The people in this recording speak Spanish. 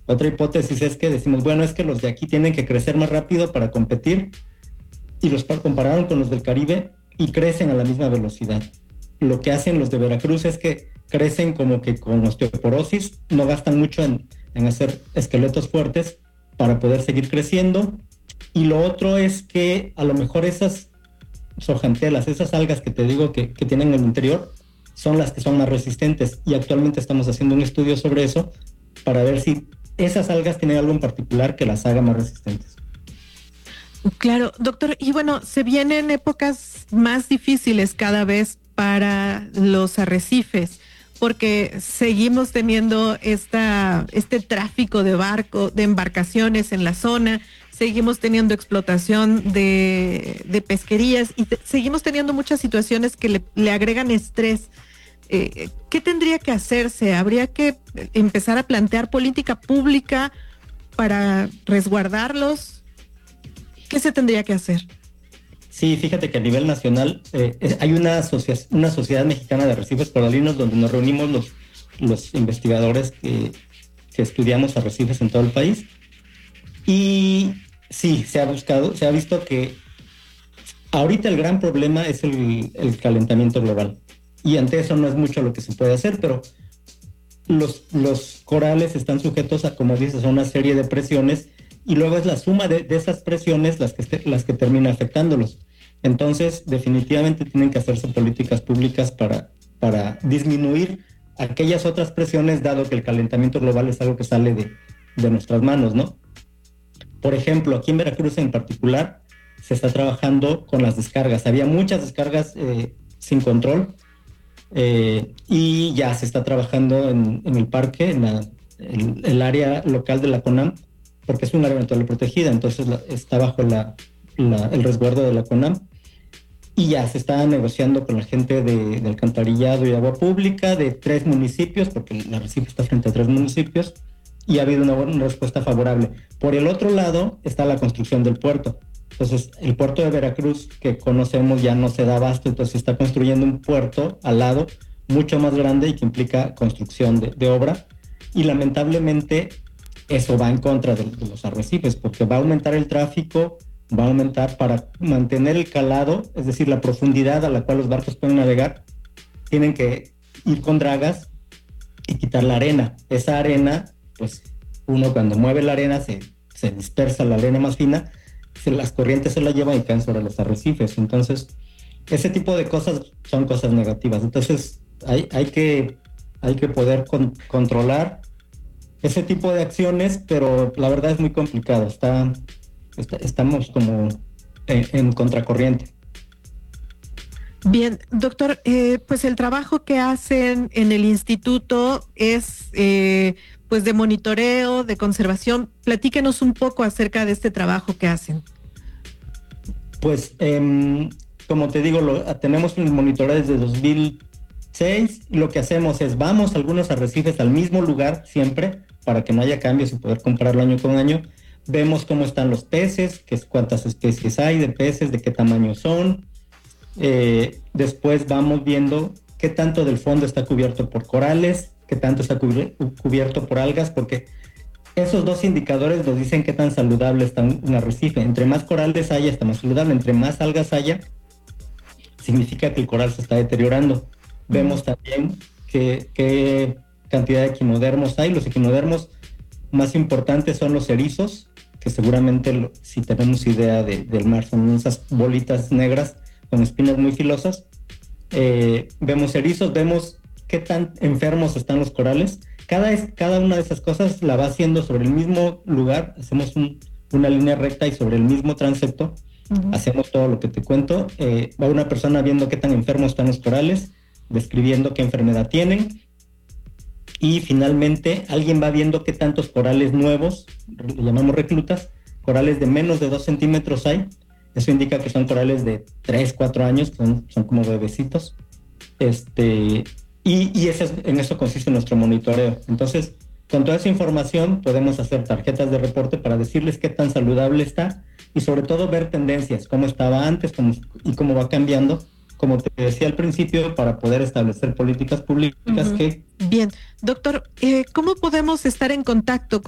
Otra hipótesis es que decimos, bueno, es que los de aquí tienen que crecer más rápido para competir y los compararon con los del Caribe y crecen a la misma velocidad. Lo que hacen los de Veracruz es que crecen como que con osteoporosis, no gastan mucho en hacer esqueletos fuertes para poder seguir creciendo. Y lo otro es que a lo mejor esas zooxantelas, esas algas que te digo que tienen en el interior, son las que son más resistentes. Y actualmente estamos haciendo un estudio sobre eso para ver si esas algas tienen algo en particular que las haga más resistentes. Claro, doctor. Y bueno, se vienen épocas más difíciles cada vez para los arrecifes, porque seguimos teniendo este tráfico de embarcaciones en la zona, seguimos teniendo explotación de pesquerías y seguimos teniendo muchas situaciones que le agregan estrés. ¿Qué tendría que hacerse? ¿Habría que empezar a plantear política pública para resguardarlos? ¿Qué se tendría que hacer? Sí, fíjate que a nivel nacional hay una sociedad mexicana de arrecifes coralinos donde nos reunimos los investigadores que estudiamos arrecifes en todo el país. Y sí, se ha visto que ahorita el gran problema es el calentamiento global. Y ante eso no es mucho lo que se puede hacer, pero los corales están sujetos a, como dices, a una serie de presiones y luego es la suma de esas presiones las que termina afectándolos. Entonces, definitivamente tienen que hacerse políticas públicas para disminuir aquellas otras presiones, dado que el calentamiento global es algo que sale de nuestras manos, ¿no? Por ejemplo, aquí en Veracruz en particular, se está trabajando con las descargas. Había muchas descargas sin control y ya se está trabajando en el parque, en el área local de la CONAM, porque es un área natural protegida, entonces está bajo el resguardo de la CONAM. Y ya se está negociando con la gente de alcantarillado y agua pública de 3 municipios, porque el arrecife está frente a 3 municipios, y ha habido una respuesta favorable. Por el otro lado está la construcción del puerto. Entonces, el puerto de Veracruz, que conocemos, ya no se da abasto, entonces se está construyendo un puerto al lado, mucho más grande y que implica construcción de obra. Y lamentablemente, eso va en contra de los arrecifes, porque va a aumentar el tráfico, va a aumentar para mantener el calado, es decir, la profundidad a la cual los barcos pueden navegar, tienen que ir con dragas y quitar la arena. Esa arena, pues uno cuando mueve la arena se dispersa la arena más fina, las corrientes se la llevan y caen sobre los arrecifes. Entonces, ese tipo de cosas son cosas negativas. Entonces, hay que poder controlar ese tipo de acciones, pero la verdad es muy complicado. Estamos como en contracorriente. Bien, doctor, pues el trabajo que hacen en el instituto es pues de monitoreo, de conservación. Platíquenos un poco acerca de este trabajo que hacen. Pues, como te digo, tenemos un monitoreo desde 2006. Lo que hacemos es, vamos a algunos arrecifes al mismo lugar siempre, para que no haya cambios y poder compararlo año con año. Vemos cómo están los peces, cuántas especies hay de peces, de qué tamaño son. Después vamos viendo qué tanto del fondo está cubierto por corales, qué tanto está cubierto por algas, porque esos 2 indicadores nos dicen qué tan saludable está un arrecife. Entre más corales haya, está más saludable. Entre más algas haya, significa que el coral se está deteriorando. Vemos también qué cantidad de equinodermos hay. Los equinodermos más importantes son los erizos, que seguramente si tenemos idea del mar son esas bolitas negras con espinas muy filosas. Vemos erizos, vemos qué tan enfermos están los corales. Cada una de esas cosas la va haciendo sobre el mismo lugar. Hacemos una línea recta y sobre el mismo transepto hacemos todo lo que te cuento. Va una persona viendo qué tan enfermos están los corales, describiendo qué enfermedad tienen, y finalmente alguien va viendo qué tantos corales nuevos, le llamamos reclutas, corales de menos de 2 centímetros hay. Eso indica que son corales de 3, 4 años, son como bebecitos. Y en eso consiste nuestro monitoreo. Entonces, con toda esa información podemos hacer tarjetas de reporte para decirles qué tan saludable está y sobre todo ver tendencias, cómo estaba antes y cómo va cambiando, como te decía al principio, para poder establecer políticas públicas que... Bien, doctor, ¿cómo podemos estar en contacto